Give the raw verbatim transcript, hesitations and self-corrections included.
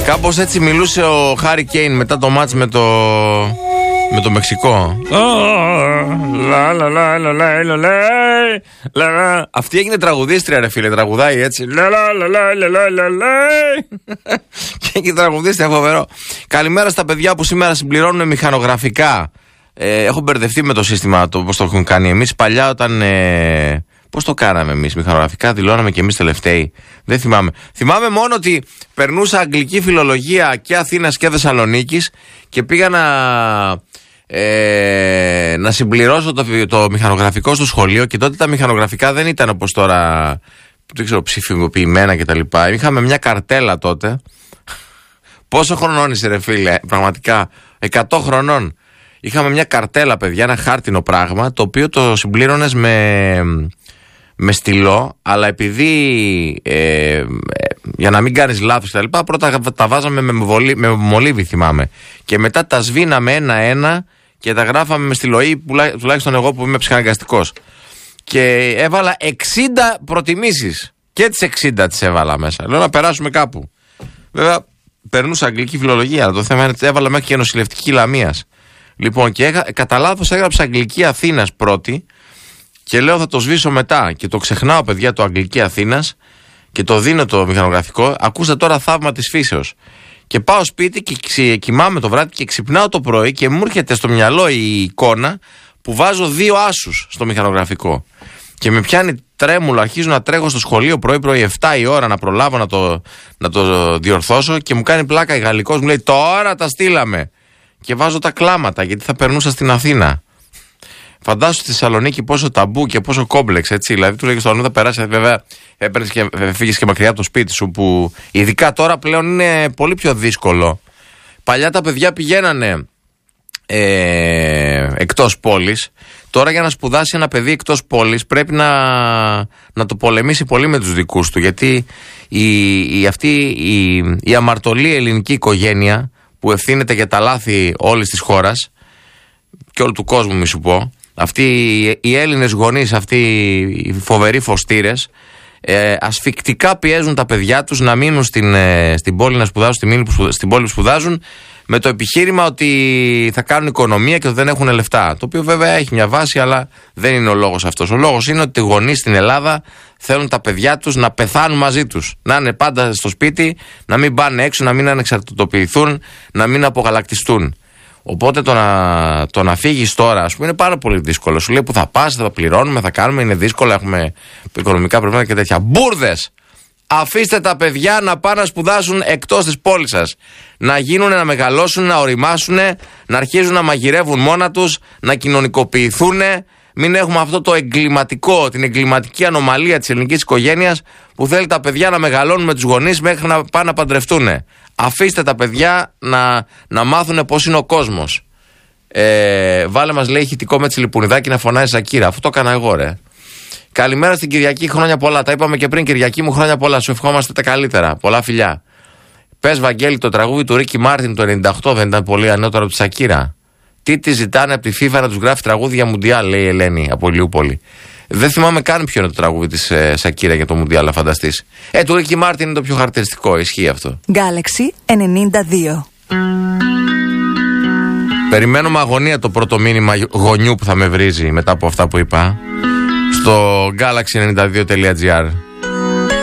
Κάπως έτσι μιλούσε ο Χάρι Κέιν μετά το μάτς με το, με το Μεξικό. Αυτή έγινε τραγουδίστρια, ρε φίλε, τραγουδάει έτσι. Και έχει τραγουδίστρια, φοβερό. Καλημέρα στα παιδιά που σήμερα συμπληρώνουν μηχανογραφικά. Ε, έχω μπερδευτεί με το σύστημα, το πώς το έχουν κάνει εμείς. Παλιά όταν... Ε, πώς το κάναμε εμείς, μηχανογραφικά δηλώναμε και εμείς τελευταίοι. Δεν θυμάμαι. Θυμάμαι μόνο ότι περνούσα αγγλική φιλολογία και Αθήνας και Θεσσαλονίκης και πήγα να, ε, να συμπληρώσω το, το μηχανογραφικό στο σχολείο και τότε τα μηχανογραφικά δεν ήταν όπως τώρα, δεν ξέρω, ψηφιοποιημένα κτλ. Είχαμε μια καρτέλα τότε. Πόσο χρονών είσαι, ρε φίλε, πραγματικά, εκατό χρονών. Είχαμε μια καρτέλα, παιδιά, ένα χάρτινο πράγμα, το οποίο το συμπλήρωνες με, με στυλό, αλλά επειδή ε, για να μην κάνεις λάθος και τα λοιπά, πρώτα τα βάζαμε με, μολύ, με μολύβι, θυμάμαι. Και μετά τα σβήναμε ένα-ένα και τα γράφαμε με στυλοή, τουλάχιστον εγώ που είμαι ψυχαναγκαστικός. Και έβαλα εξήντα προτιμήσεις. Και τις εξήντα τις έβαλα μέσα. Λέω να περάσουμε κάπου. Βέβαια, περνούσα αγγλική φιλολογία, αλλά το θέμα είναι ότι έβαλα μέχρι και νοσηλευτική Λαμίας. Λοιπόν, και έγα, κατά λάθος έγραψα Αγγλική Αθήνας πρώτη και λέω θα το σβήσω μετά. Και το ξεχνάω, παιδιά, το Αγγλική Αθήνας και το δίνω το μηχανογραφικό. Ακούστε τώρα θαύμα της φύσεως. Και πάω σπίτι και ξε, κοιμάμαι το βράδυ και ξυπνάω το πρωί και μου έρχεται στο μυαλό η εικόνα που βάζω δύο άσους στο μηχανογραφικό. Και με πιάνει τρέμουλο, αρχίζω να τρέχω στο σχολείο πρωί-πρωί επτά η ώρα να προλάβω να το, να το διορθώσω και μου κάνει πλάκα η γαλλικός, μου λέει τώρα τα στείλαμε. Και βάζω τα κλάματα γιατί θα περνούσα στην Αθήνα. Φαντάσου στη Θεσσαλονίκη πόσο ταμπού και πόσο κόμπλεξ, έτσι. Δηλαδή του λέγε στο αλλού θα περάσει, βέβαια έπαιρνες και φύγεις και μακριά από το σπίτι σου, που ειδικά τώρα πλέον είναι πολύ πιο δύσκολο. Παλιά τα παιδιά πηγαίνανε ε, εκτός πόλης. Τώρα για να σπουδάσει ένα παιδί εκτός πόλης πρέπει να, να το πολεμήσει πολύ με τους δικούς του. Γιατί η, η, αυτή η, η αμαρτωλή ελληνική οικογένεια που ευθύνεται για τα λάθη όλης της χώρας και όλου του κόσμου, μη σου πω, αυτοί οι Έλληνες γονείς, αυτοί οι φοβεροί φωστήρες, ε, ασφικτικά πιέζουν τα παιδιά τους να μείνουν στην, ε, στην πόλη να σπουδάσουν, στην, στην πόλη που σπουδάζουν, με το επιχείρημα ότι θα κάνουν οικονομία και ότι δεν έχουν λεφτά. Το οποίο βέβαια έχει μια βάση, αλλά δεν είναι ο λόγος αυτός. Ο λόγος είναι ότι οι γονείς στην Ελλάδα θέλουν τα παιδιά τους να πεθάνουν μαζί τους. Να είναι πάντα στο σπίτι, να μην πάνε έξω, να μην ανεξαρτητοποιηθούν, να μην απογαλακτιστούν. Οπότε το να, το να φύγεις τώρα, ας πούμε, είναι πάρα πολύ δύσκολο. Σου λέει που θα πας, θα πληρώνουμε, θα κάνουμε, είναι δύσκολο, έχουμε οικονομικά προβλήματα και τέτοια. Μπούρδες! Αφήστε τα παιδιά να πάνε να σπουδάσουν εκτός της πόλης σας. Να γίνουν, να μεγαλώσουν, να οριμάσουν, να αρχίζουν να μαγειρεύουν μόνα τους, να κοινωνικοποιηθούν. Μην έχουμε αυτό το εγκληματικό, την εγκληματική ανομαλία της ελληνικής οικογένειας που θέλει τα παιδιά να μεγαλώνουν με τους γονείς μέχρι να πάνε να παντρευτούν. Αφήστε τα παιδιά να, να μάθουν πώς είναι ο κόσμος. Ε, βάλε μας, λέει, ηχητικό με Τσιλιπουνιδάκη να φωνάζει Σακύρα. Αυτό το έκανα εγώ, ρε. Καλημέρα στην Κυριακή, χρόνια πολλά. Τα είπαμε και πριν, Κυριακή μου, χρόνια πολλά. Σου ευχόμαστε τα καλύτερα. Πολλά φιλιά. Πες, Βαγγέλη, το τραγούδι του Ρίκι Μάρτιν το ενενήντα οκτώ δεν ήταν πολύ ανώτερο από τη Σακύρα? Τι τη ζητάνε από τη FIFA να τους γράφει τραγούδια Μουντιάλ, λέει η Ελένη από Ηλιούπολη. Δεν θυμάμαι καν ποιο είναι το τραγούδι της ε, Σακύρα για το Μουντιάλ, να φανταστείς. Ε, του Ρίκι Μάρτιν είναι το πιο χαρακτηριστικό, ισχύει αυτό. Galaxy ενενήντα δύο. Περιμένω με αγωνία το πρώτο μήνυμα γονιού που θα με βρίζει μετά από αυτά που είπα στο galaxy ενενήντα δύο τελεία gr.